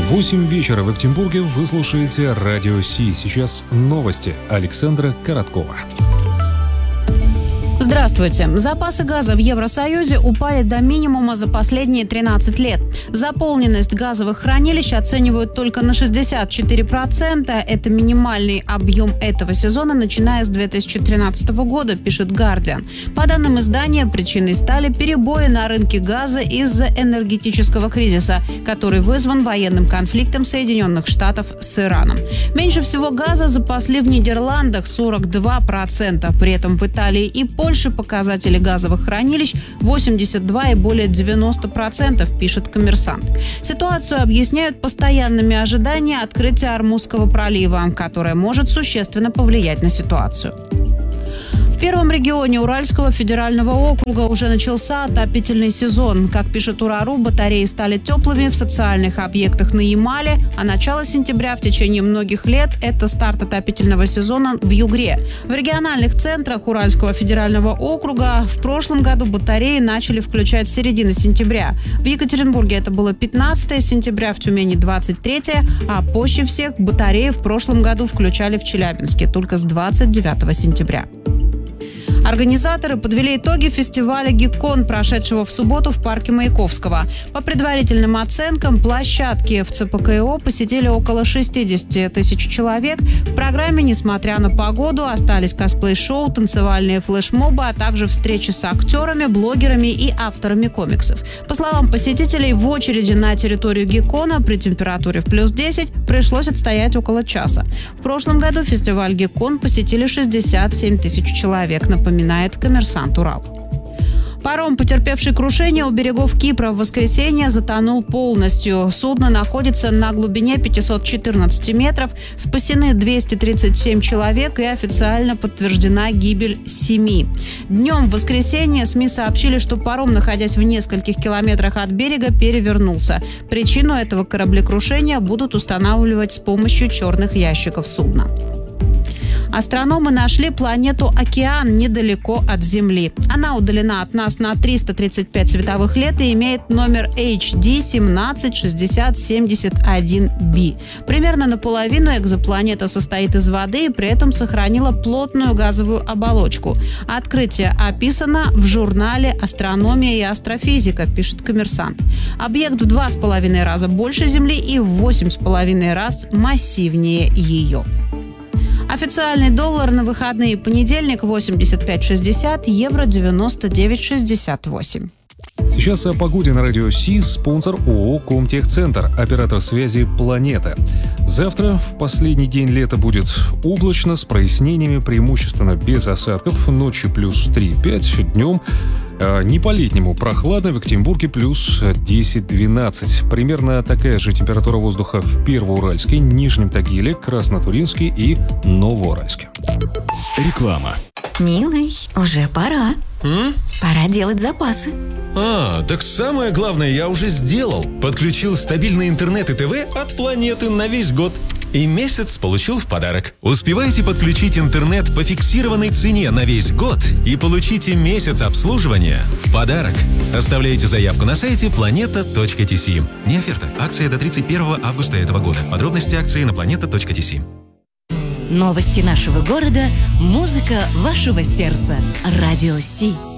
8 вечера в Екатеринбурге. Вы слушаете Радио Си. Сейчас новости Александра Короткова. Здравствуйте. Запасы газа в Евросоюзе упали до минимума за последние 13 лет. Заполненность газовых хранилищ оценивают только на 64%. Это минимальный объем этого сезона, начиная с 2013 года, пишет Guardian. По данным издания, причиной стали перебои на рынке газа из-за энергетического кризиса, который вызван военным конфликтом Соединенных Штатов с Ираном. Меньше всего газа запасли в Нидерландах – 42%. При этом в Италии и Польше показатели газовых хранилищ 82 и более 90%, пишет «Коммерсант». Ситуацию объясняют постоянными ожиданиями открытия Ормузского пролива, которое может существенно повлиять на ситуацию. В первом регионе Уральского федерального округа уже начался отопительный сезон. Как пишет Урару, батареи стали теплыми в социальных объектах на Ямале, а начало сентября в течение многих лет – это старт отопительного сезона в Югре. В региональных центрах Уральского федерального округа в прошлом году батареи начали включать с середины сентября. В Екатеринбурге это было 15 сентября, в Тюмени 23, а позже всех батареи в прошлом году включали в Челябинске только с 29 сентября. Организаторы подвели итоги фестиваля «Гиккон», прошедшего в субботу в парке Маяковского. По предварительным оценкам, площадки в ЦПКО посетили около 60 тысяч человек. В программе, несмотря на погоду, остались косплей-шоу, танцевальные флешмобы, а также встречи с актерами, блогерами и авторами комиксов. По словам посетителей, в очереди на территорию «Гиккона» при температуре в плюс 10 пришлось отстоять около часа. В прошлом году фестиваль «Гиккон» посетили 67 тысяч человек, напоминает «Коммерсант Урал». Паром, потерпевший крушение у берегов Кипра в воскресенье, затонул полностью. Судно находится на глубине 514 метров. Спасены 237 человек и официально подтверждена гибель 7. Днем в воскресенье СМИ сообщили, что паром, находясь в нескольких километрах от берега, перевернулся. Причину этого кораблекрушения будут устанавливать с помощью черных ящиков судна. Астрономы нашли планету Океан недалеко от Земли. Она удалена от нас на 335 световых лет и имеет номер HD 176071b. Примерно наполовину экзопланета состоит из воды и при этом сохранила плотную газовую оболочку. Открытие описано в журнале «Астрономия и астрофизика», пишет «Коммерсант». Объект в 2,5 раза больше Земли и в 8,5 раз массивнее ее. Официальный доллар на выходные: понедельник 85,60, евро 99,68. Сейчас о погоде на Радио Си. Спонсор ООО «Комтехцентр», оператор связи «Планета». Завтра, в последний день лета, будет облачно, с прояснениями, преимущественно без осадков. Ночью плюс 3-5, днем не по-летнему прохладно, в Екатеринбурге плюс 10-12. Примерно такая же температура воздуха в Первоуральске, Нижнем Тагиле, Краснотуринске и Новоуральске. Реклама. Милый, уже пора. Пора делать запасы. Так самое главное я уже сделал. Подключил стабильный интернет и ТВ от Планеты на весь год. И месяц получил в подарок. Успевайте подключить интернет по фиксированной цене на весь год и получите месяц обслуживания в подарок. Оставляйте заявку на сайте planeta.tc. Не оферта. Акция до 31 августа этого года. Подробности акции на planeta.tc. Новости нашего города, музыка вашего сердца. Радио Си.